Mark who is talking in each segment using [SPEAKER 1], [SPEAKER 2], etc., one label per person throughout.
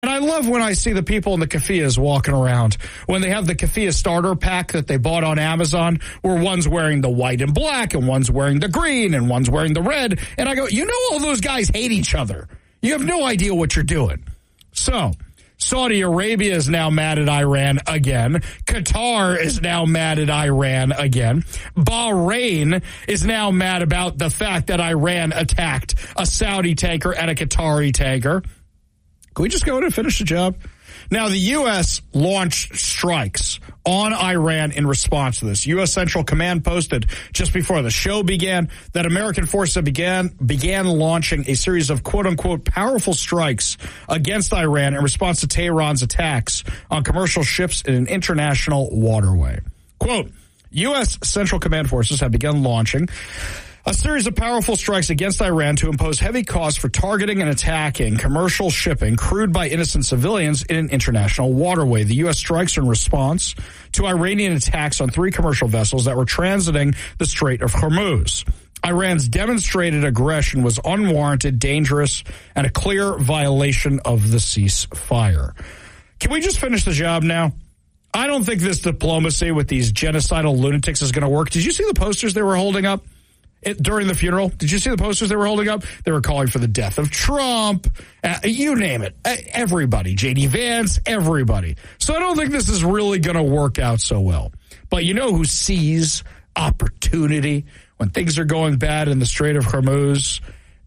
[SPEAKER 1] And I love when I see the people in the keffiyehs walking around, when they have the keffiyeh starter pack that they bought on Amazon, where one's wearing the white and black, and one's wearing the green, and one's wearing the red. And I go, you know all those guys hate each other. You have no idea what you're doing. So, Saudi Arabia is now mad at Iran again. Qatar is now mad at Iran again. Bahrain is now mad about the fact that Iran attacked a Saudi tanker and a Qatari tanker. Can we just go in and finish the job? Now, the U.S. launched strikes on Iran in response to this. U.S. Central Command posted just before the show began that American forces began launching a series of quote-unquote powerful strikes against Iran in response to Tehran's attacks on commercial ships in an international waterway. Quote, U.S. Central Command forces have begun launching a series of powerful strikes against Iran to impose heavy costs for targeting and attacking commercial shipping crewed by innocent civilians in an international waterway. The U.S. strikes are in response to Iranian attacks on 3 commercial vessels that were transiting the Strait of Hormuz. Iran's demonstrated aggression was unwarranted, dangerous, and a clear violation of the ceasefire. Can we just finish the job now? I don't think this diplomacy with these genocidal lunatics is going to work. Did you see the posters they were holding up during the funeral? Did you see the posters they were holding up? They were calling for the death of Trump. You name it. Everybody. J.D. Vance, everybody. So I don't think this is really going to work out so well. But you know who sees opportunity when things are going bad in the Strait of Hormuz?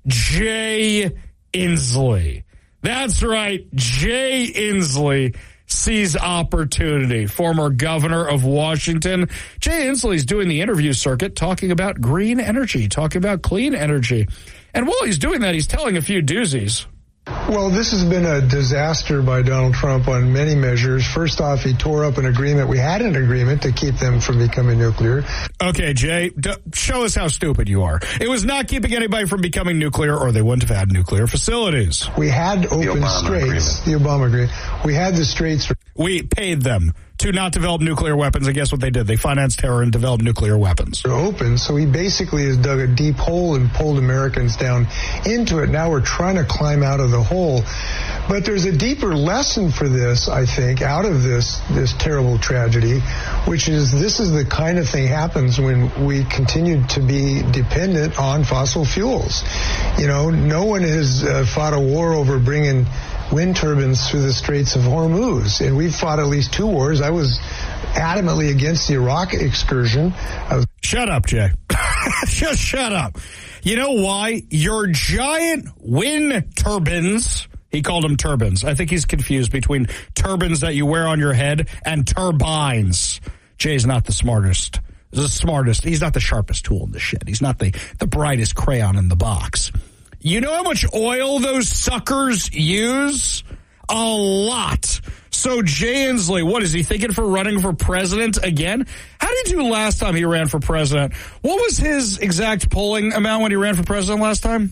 [SPEAKER 1] Jay Inslee. That's right. Jay Inslee sees opportunity. Former governor of Washington. Jay Inslee's doing the interview circuit talking about green energy, talking about clean energy. And while he's doing that, he's telling a few doozies.
[SPEAKER 2] Well, this has been a disaster by Donald Trump on many measures. First off, he tore up an agreement. We had an agreement to keep them from becoming nuclear.
[SPEAKER 1] Okay, Jay, show us how stupid you are. It was not keeping anybody from becoming nuclear, or they wouldn't have had nuclear facilities.
[SPEAKER 2] We had open straits. The Obama agreement. We had the straits.
[SPEAKER 1] We paid them to not develop nuclear weapons, and guess what they did? They financed terror and developed nuclear weapons.
[SPEAKER 2] They're open, so he basically has dug a deep hole and pulled Americans down into it. Now we're trying to climb out of the hole. But there's a deeper lesson for this, I think, out of this terrible tragedy, which is this is the kind of thing happens when we continue to be dependent on fossil fuels. You know, no one has fought a war over bringing wind turbines through the Straits of Hormuz, and we've fought at least 2 wars. I was adamantly against the Iraq excursion.
[SPEAKER 1] Shut up, Jay. Just shut up. You know why? Your giant wind turbines, he called them turbines. I think he's confused between turbines that you wear on your head and turbines. Jay's not the smartest. He's not the sharpest tool in the shed. He's not the brightest crayon in the box. You know how much oil those suckers use? A lot. So Jay Inslee, what is he thinking for running for president again? How did he do last time he ran for president? What was his exact polling amount when he ran for president last time?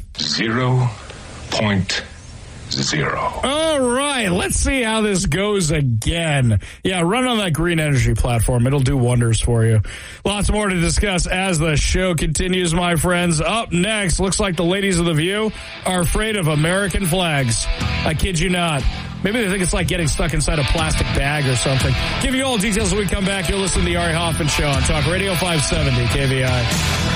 [SPEAKER 3] 0.0.
[SPEAKER 1] All right, let's see how this goes again. Yeah, run on that green energy platform. It'll do wonders for you. Lots more to discuss as the show continues, my friends. Up next, looks like the ladies of The View are afraid of American flags. I kid you not. Maybe they think it's like getting stuck inside a plastic bag or something. Give you all details when we come back. You'll listen to the Ari Hoffman Show on Talk Radio 570 KVI.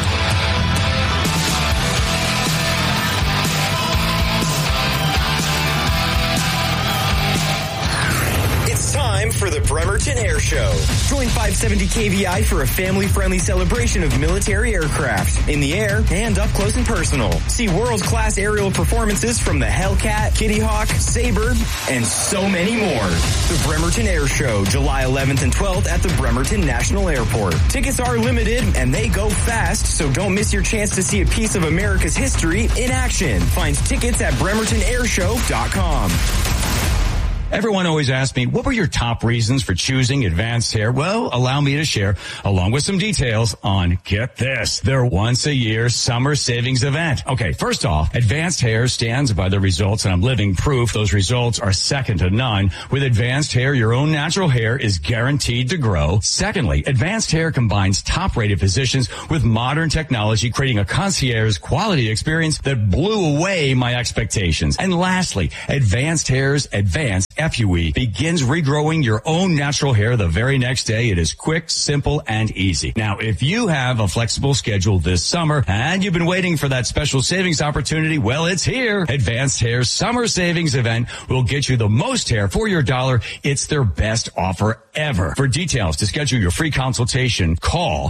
[SPEAKER 4] For the Bremerton Air Show. Join 570 KVI for a family-friendly celebration of military aircraft in the air and up close and personal. See world-class aerial performances from the Hellcat, Kitty Hawk, Sabre, and so many more. The Bremerton Air Show, July 11th and 12th at the Bremerton National Airport. Tickets are limited and they go fast, so don't miss your chance to see a piece of America's history in action. Find tickets at BremertonAirshow.com.
[SPEAKER 3] Everyone always asks me, what were your top reasons for choosing Advanced Hair? Well, allow me to share, along with some details on, get this, their once-a-year summer savings event. Okay, first off, Advanced Hair stands by the results, and I'm living proof those results are second to none. With Advanced Hair, your own natural hair is guaranteed to grow. Secondly, Advanced Hair combines top-rated physicians with modern technology, creating a concierge quality experience that blew away my expectations. And lastly, Advanced Hair's Advanced FUE begins regrowing your own natural hair the very next day. It is quick, simple, and easy. Now, if you have a flexible schedule this summer and you've been waiting for that special savings opportunity, well, it's here. Advanced Hair's Summer Savings Event will get you the most hair for your dollar. It's their best offer ever. For details to schedule your free consultation, call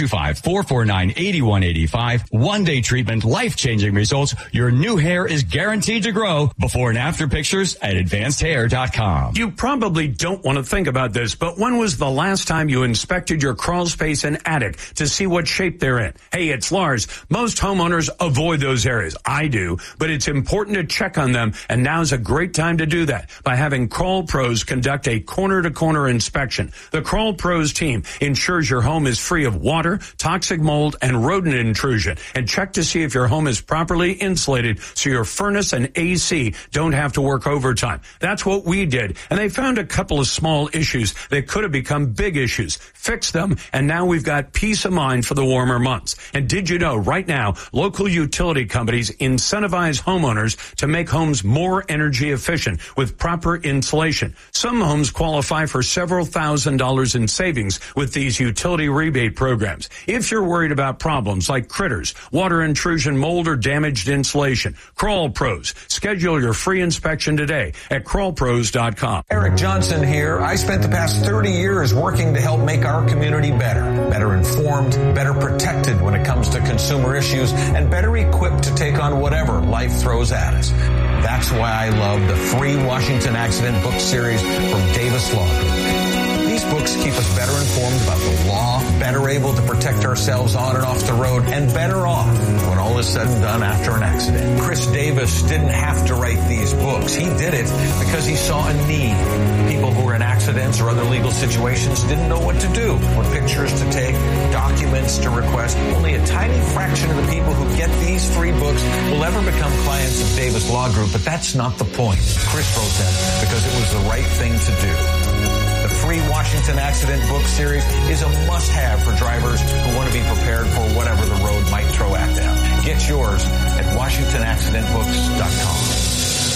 [SPEAKER 3] 425-449-8185. One-day treatment, life-changing results. Your new hair is guaranteed to grow. Before and after pictures at advancedhair.com.
[SPEAKER 5] You probably don't want to think about this, but when was the last time you inspected your crawl space and attic to see what shape they're in? Hey, it's Lars. Most homeowners avoid those areas. I do, but it's important to check on them, and now's a great time to do that by having Crawl Pros conduct a corner-to-corner inspection. The Crawl Pros team ensures your home is free of water, toxic mold, and rodent intrusion, and check to see if your home is properly insulated so your furnace and AC don't have to work overtime. That's what we did, and they found a couple of small issues that could have become big issues. Fix them, and now we've got peace of mind for the warmer months. And did you know right now, local utility companies incentivize homeowners to make homes more energy efficient with proper insulation. Some homes qualify for several $1,000s in savings with these utility rebate programs. If you're worried about problems like critters, water intrusion, mold, or damaged insulation, Crawl Pros. Schedule your free inspection today at crawlpros.com.
[SPEAKER 6] Eric Johnson here. I spent the past 30 years working to help make our community better informed, better protected when it comes to consumer issues, and better equipped to take on whatever life throws at us. That's why I love the free Washington Accident book series from Davis Law Group. These books keep us better informed about the law, better able to protect ourselves on and off the road, and better off when all is said and done after an accident. Chris Davis didn't have to write these books. He did it because he saw a need. People who were in accidents or other legal situations didn't know what to do, what pictures to take, documents to request. Only a tiny fraction of the people who get these free books will ever become clients of Davis Law Group, but that's not the point. Chris wrote them because it was the right thing to do. The free Washington Accident book series is a must-have for drivers who want to be prepared for whatever the road might throw at them. Get yours at WashingtonAccidentBooks.com.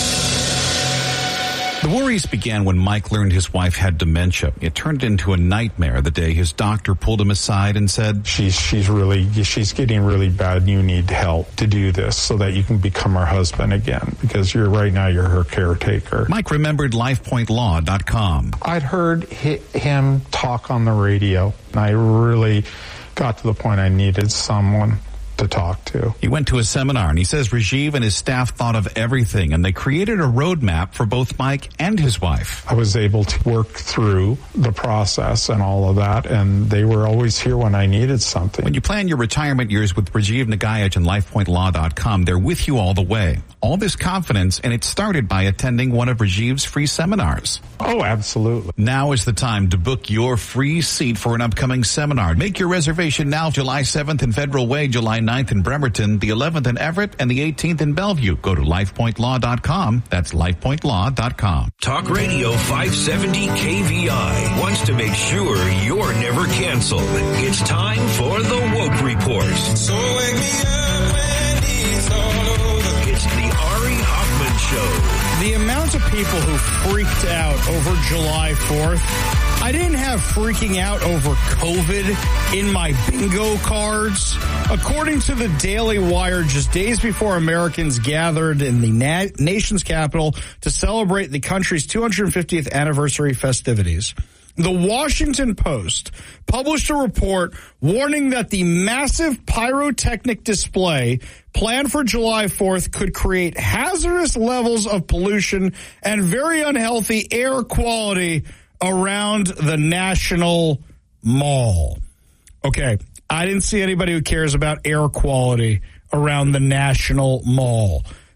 [SPEAKER 7] The worries began when Mike learned his wife had dementia. It turned into a nightmare the day his doctor pulled him aside and said,
[SPEAKER 8] She's getting really bad and you need help to do this so that you can become her husband again, because right now you're her caretaker.
[SPEAKER 7] Mike remembered LifePointLaw.com.
[SPEAKER 8] I'd heard him talk on the radio, and I really got to the point I needed someone to talk to.
[SPEAKER 7] He went to a seminar, and he says Rajiv and his staff thought of everything, and they created a roadmap for both Mike and his wife.
[SPEAKER 8] I was able to work through the process and all of that, and they were always here when I needed something.
[SPEAKER 7] When you plan your retirement years with Rajiv Nagayaj and LifePointLaw.com, they're with you all the way. All this confidence, and it started by attending one of Rajiv's free seminars.
[SPEAKER 8] Oh, absolutely.
[SPEAKER 7] Now is the time to book your free seat for an upcoming seminar. Make your reservation now, July 7th in Federal Way, July 9th in Bremerton, the 11th in Everett, and the 18th in Bellevue. Go to LifePointLaw.com. That's LifePointLaw.com.
[SPEAKER 9] Talk Radio 570 KVI wants to make sure you're never canceled. It's time for the Woke Report. So wake me up when it's all over. It's the Ari Hoffman Show.
[SPEAKER 1] The amount of people who freaked out over July 4th, I didn't have freaking out over COVID in my bingo cards. According to the Daily Wire, just days before Americans gathered in the nation's capital to celebrate the country's 250th anniversary festivities, the Washington Post published a report warning that the massive pyrotechnic display planned for July 4th could create hazardous levels of pollution and very unhealthy air quality around the National Mall. Okay, I didn't see anybody who cares about air quality around the National Mall.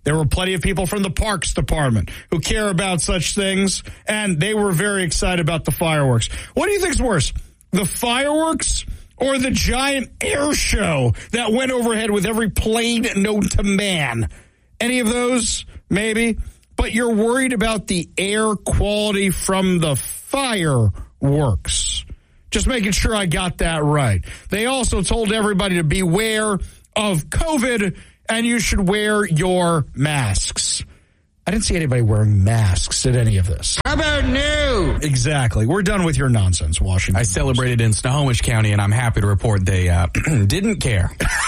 [SPEAKER 1] There were plenty of people from the Parks Department who care about such things, and they were very excited about the fireworks. What do you think's worse, the fireworks or the giant air show that went overhead with every plane known to man? Any of those? Maybe. But you're worried about the air quality from the fireworks. Just making sure I got that right. They also told everybody to beware of COVID, and you should wear your masks. I didn't see anybody wearing masks at any of this.
[SPEAKER 10] How about new?
[SPEAKER 1] Exactly. We're done with your nonsense, Washington.
[SPEAKER 10] I celebrated in Snohomish County, and I'm happy to report they didn't care.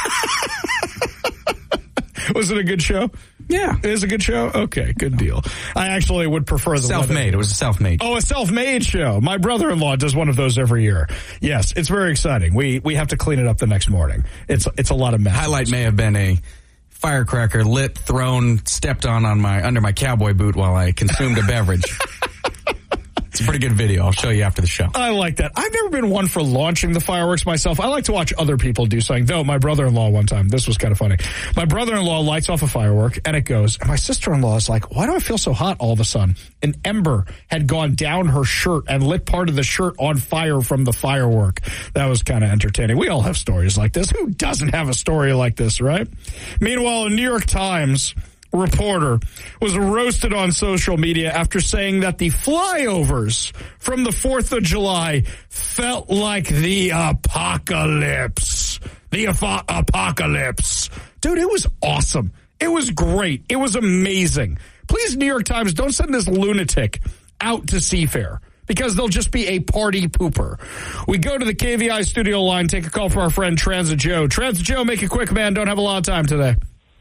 [SPEAKER 1] Was it a good show?
[SPEAKER 10] Yeah.
[SPEAKER 1] It is a good show? Okay, good deal. I actually would prefer the
[SPEAKER 10] self-made.
[SPEAKER 1] weather.
[SPEAKER 10] It was a self-made.
[SPEAKER 1] Oh, a self-made show. My brother-in-law does one of those every year. Yes, it's very exciting. We have to clean it up the next morning. It's a lot of mess.
[SPEAKER 10] Highlight may have been a firecracker lit, thrown, stepped on under my cowboy boot while I consumed a beverage. It's a pretty good video. I'll show you after the show.
[SPEAKER 1] I like that. I've never been one for launching the fireworks myself. I like to watch other people do something. Though my brother-in-law one time, this was kind of funny. My brother-in-law lights off a firework and it goes. And my sister-in-law is like, why do I feel so hot all of a sudden? An ember had gone down her shirt and lit part of the shirt on fire from the firework. That was kind of entertaining. We all have stories like this. Who doesn't have a story like this, right? Meanwhile, a New York Times reporter was roasted on social media after saying that the flyovers from the 4th of July felt like the apocalypse. The apocalypse. Dude, it was awesome. It was great. It was amazing. Please, New York Times, don't send this lunatic out to Seafair, because they'll just be a party pooper. We go to the KVI studio line, take a call from our friend Transit Joe. Transit Joe, make it quick, man. Don't have a lot of time today.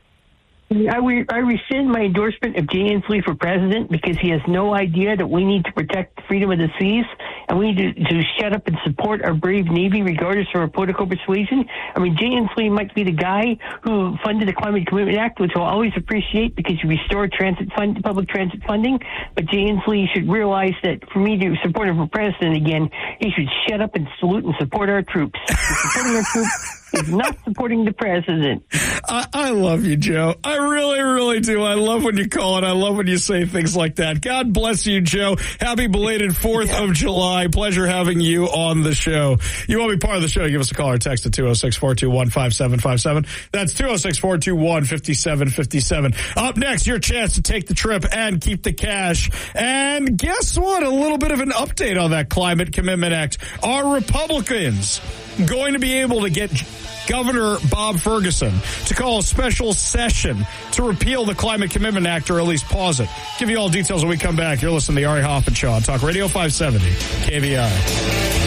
[SPEAKER 11] I rescind my endorsement of Jay Inslee for president because he has no idea that we need to protect the freedom of the seas, and we need to shut up and support our brave Navy regardless of our political persuasion. I mean, Jay Inslee might be the guy who funded the Climate Commitment Act, which I'll always appreciate because you restore public transit funding, but Jay Inslee should realize that for me to support him for president again, he should shut up and salute and support our troops. Supporting our troops is not supporting the president.
[SPEAKER 1] I love you, Joe. I really, really do. I love when you call and I love when you say things like that. God bless you, Joe. Happy belated 4th of July. Pleasure having you on the show. You want to be part of the show, give us a call or text at 206-421-5757. That's 206-421-5757. Up next, your chance to take the trip and keep the cash. And guess what? A little bit of an update on that Climate Commitment Act. Are Republicans going to be able to get Governor Bob Ferguson to call a special session to repeal the Climate Commitment Act, or at least pause it? Give you all details when we come back. You're listening to the Ari Hoffman Show on Talk Radio 570 KVI.